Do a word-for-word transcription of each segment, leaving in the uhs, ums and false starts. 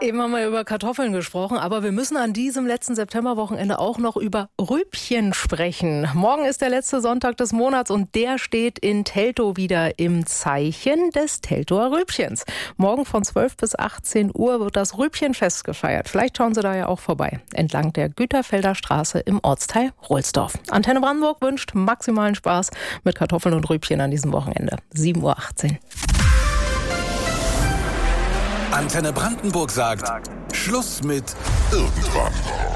Eben haben wir über Kartoffeln gesprochen, aber wir müssen an diesem letzten Septemberwochenende auch noch über Rübchen sprechen. Morgen ist der letzte Sonntag des Monats und der steht in Teltow wieder im Zeichen des Teltower Rübchens. Morgen von zwölf bis achtzehn Uhr wird das Rübchenfest gefeiert. Vielleicht schauen Sie da ja auch vorbei, entlang der Güterfelder Straße im Ortsteil Rohlsdorf. Antenne Brandenburg wünscht maximalen Spaß mit Kartoffeln und Rübchen an diesem Wochenende. sieben Uhr achtzehn. Antenne Brandenburg sagt, Schluss mit irgendwann.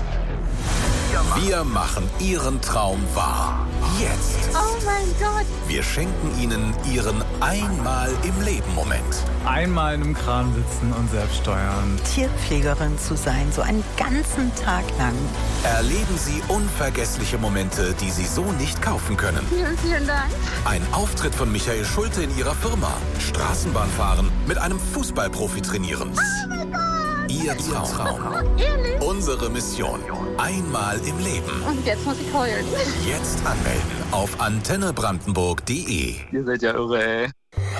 Wir machen Ihren Traum wahr. Jetzt. Oh mein Gott. Wir schenken Ihnen Ihren Einmal-im-Leben-Moment. Einmal in einem Kran sitzen und selbst steuern. Tierpflegerin zu sein, so einen ganzen Tag lang. Erleben Sie unvergessliche Momente, die Sie so nicht kaufen können. Vielen, vielen Dank. Ein Auftritt von Michael Schulte in Ihrer Firma. Straßenbahn fahren, mit einem Fußballprofi trainieren. Oh mein Gott. Ihr Traum. Ehrlich? Unsere Mission. Einmal im Leben. Und jetzt muss ich heulen. Jetzt anmelden auf antenne brandenburg punkt de. Ihr seid ja irre, ey.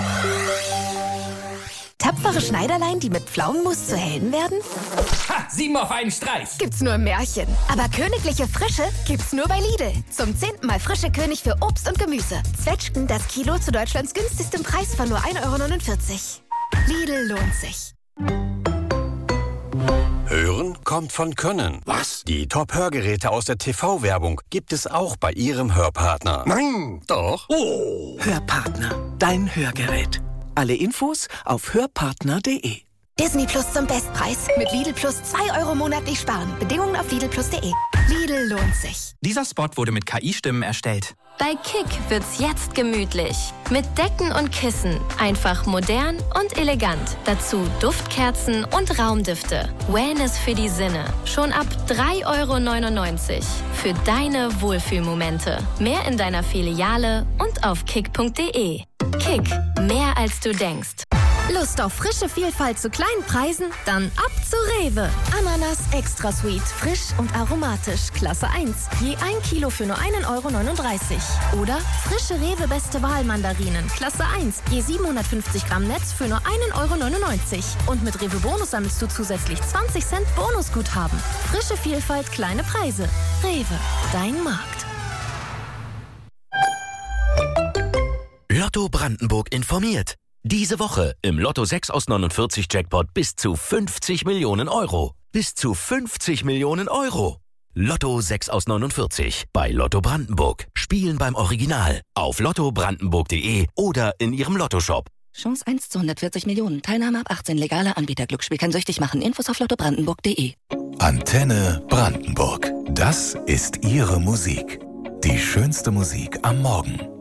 Tapfere Schneiderlein, die mit Pflaumenmus zu Helden werden? Ha! Sieben auf einen Streich! Gibt's nur im Märchen. Aber königliche Frische gibt's nur bei Lidl. Zum zehnten Mal frische König für Obst und Gemüse. Zwetschgen das Kilo zu Deutschlands günstigstem Preis von nur ein Euro neunundvierzig. Lidl lohnt sich. Hören kommt von Können. Was? Die Top-Hörgeräte aus der T V-Werbung gibt es auch bei Ihrem Hörpartner. Nein! Doch? Oh! Hörpartner, dein Hörgerät. Alle Infos auf hörpartner punkt de. Disney Plus zum Bestpreis. Mit Lidl Plus zwei Euro monatlich sparen. Bedingungen auf lidl plus punkt de. Lidl lohnt sich. Dieser Spot wurde mit K I-Stimmen erstellt. Bei Kick wird's jetzt gemütlich. Mit Decken und Kissen. Einfach modern und elegant. Dazu Duftkerzen und Raumdüfte. Wellness für die Sinne. Schon ab drei Euro neunundneunzig. Für deine Wohlfühlmomente. Mehr in deiner Filiale und auf kick punkt de. Kick. Mehr als du denkst. Lust auf frische Vielfalt zu kleinen Preisen? Dann ab zu Rewe. Ananas Extra Sweet, frisch und aromatisch, Klasse eins. Je ein Kilo für nur ein Euro neununddreißig. Oder frische Rewe Beste Wahl Mandarinen, Klasse eins. Je siebenhundertfünfzig Gramm Netz für nur ein Euro neunundneunzig. Und mit Rewe Bonus sammelst du zusätzlich zwanzig Cent Bonusguthaben. Frische Vielfalt, kleine Preise. Rewe, dein Markt. Lotto Brandenburg informiert. Diese Woche im Lotto sechs aus neunundvierzig Jackpot bis zu fünfzig Millionen Euro. Bis zu fünfzig Millionen Euro. Lotto sechs aus neunundvierzig bei Lotto Brandenburg. Spielen beim Original auf lotto brandenburg punkt de oder in Ihrem Lottoshop. Chance eins zu hundertvierzig Millionen. Teilnahme ab achtzehn. Legaler Anbieter. Glücksspiel kann süchtig machen. Infos auf lotto brandenburg punkt de. Antenne Brandenburg. Das ist Ihre Musik. Die schönste Musik am Morgen.